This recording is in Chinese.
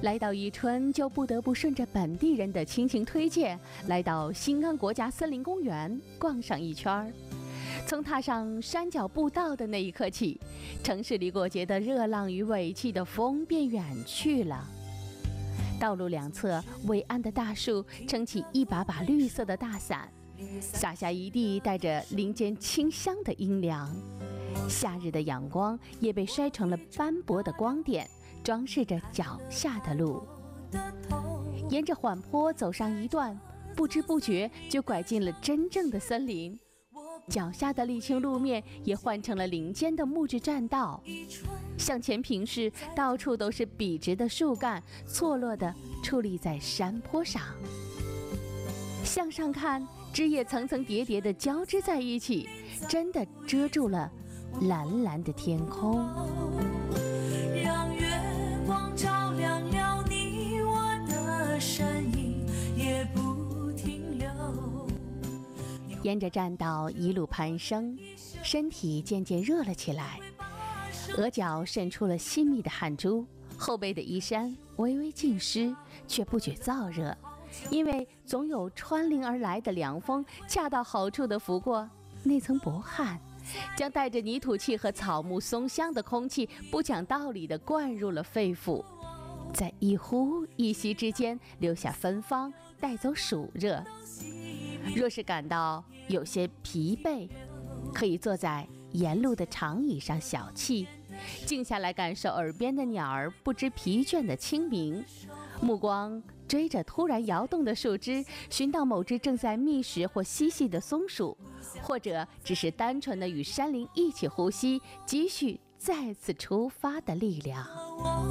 来到宜春，就不得不顺着本地人的亲情推荐，来到新安国家森林公园逛上一圈儿。从踏上山脚步道的那一刻起，城市里过节的热浪与尾气的风便远去了。道路两侧巍岸的大树撑起一把把绿色的大伞，洒下一地带着林间清香的阴凉。夏日的阳光也被筛成了斑驳的光点，装饰着脚下的路。沿着缓坡走上一段，不知不觉就拐进了真正的森林。脚下的沥青路面也换成了林间的木质栈道，向前平视，到处都是笔直的树干，错落地矗立在山坡上。向上看，枝叶层层叠叠地交织在一起，真的遮住了蓝蓝的天空。 让月光照亮了你我的身影，也不停留。 沿着栈道一路攀升，身体渐渐热了起来，额角渗出了细密的汗珠，后背的衣衫微微浸湿，却不觉燥热，因为总有穿林而来的凉风恰到好处地拂过那层薄汗，将带着泥土气和草木松香的空气不讲道理地灌入了肺腑，在一呼一吸之间留下芬芳，带走暑热。若是感到有些疲惫，可以坐在沿路的长椅上小憩，静下来感受耳边的鸟儿不知疲倦的清鸣，目光追着突然摇动的树枝，寻到某只正在觅食或嬉戏的松鼠，或者只是单纯的与山林一起呼吸，积蓄再次出发的力量。